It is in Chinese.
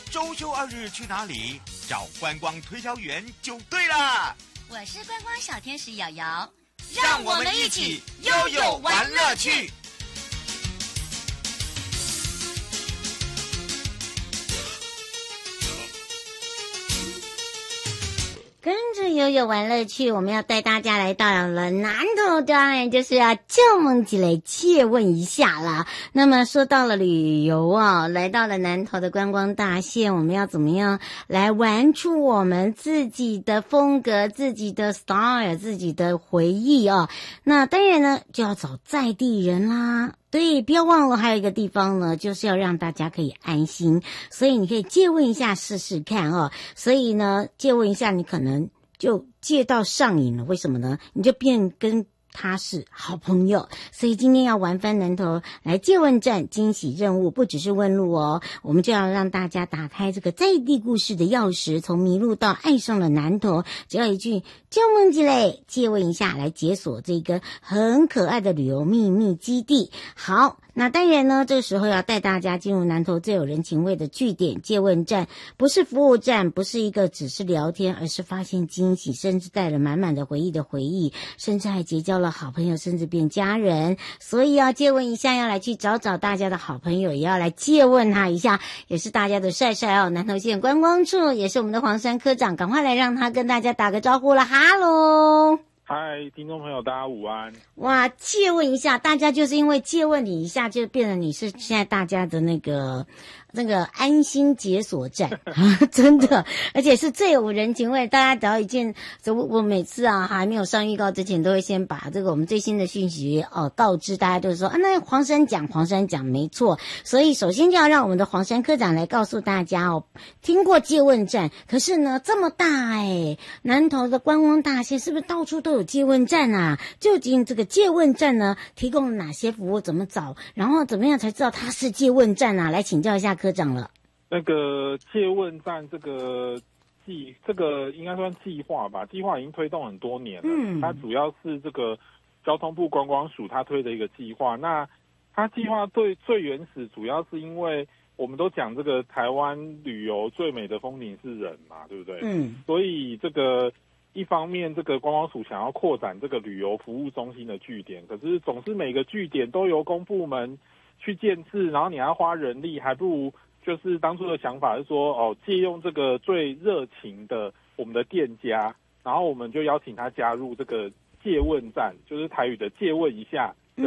周休2日去哪里？找观光推销员就对了。 我是观光小天使瑶瑶， 让我们一起悠悠玩乐趣。 跟着悠悠玩乐趣，我们要带大家来到了南投，当然就是要旧梦起来借问一下啦。那么说到了旅游啊，来到了南投的观光大县，我们要怎么样来玩出我们自己的风格、自己的 style、自己的回忆啊？那当然呢，就要找在地人啦。对，不要忘了还有一个地方呢，就是要让大家可以安心，所以你可以借问一下试试看哦。所以呢，借问一下，你可能就借到上瘾了。为什么呢？你就变跟他是好朋友。所以今天要玩翻南投来借问站惊喜任务，不只是问路哦，我们就要让大家打开这个在地故事的钥匙，从迷路到爱上了南投，只要一句旧梦之类借问一下，来解锁这个很可爱的旅游秘密基地。好，那当然呢，这个时候要带大家进入南投最有人情味的据点借问站，不是服务站，不是一个只是聊天，而是发现惊喜，甚至带了满满的回忆，甚至还结交了好朋友，甚至变家人。所以要借问一下，要来去找大家的好朋友，也要来借问他一下，也是大家的帅帅哦。南投县观光处也是我们的黄山科长，赶快来让他跟大家打个招呼了。哈喽， 嗨，听众朋友，大家午安！ 哇，借问一下，大家就是因为借问你一下，就变成你是现在大家的那个安心解锁站，真的，而且是最有人情味。大家只要一见，我每次啊还没有上预告之前，都会先把这个我们最新的讯息告知大家，就是说那黄山讲没错。所以首先就要让我们的黄山科长来告诉大家哦，听过借问站，可是呢这么大南投的观光大县是不是到处都有借问站啊？究竟这个借问站呢提供了哪些服务？怎么找？然后怎么样才知道它是借问站啊？来请教一下科长了。 那个借问站这个应该算计划吧，计划已经推动很多年了。它主要是这个交通部观光署它推的一个计划。那它计划最原始，主要是因为我们都讲这个台湾旅游最美的风景是人嘛，对不对？所以这个一方面，这个观光署想要扩展这个旅游服务中心的据点，可是总是每个据点都由公部门去建制，然后你还要花人力，还不如就是当初的想法是说，借用这个最热情的我们的店家，然后我们就邀请他加入这个借问站，就是台语的借问一下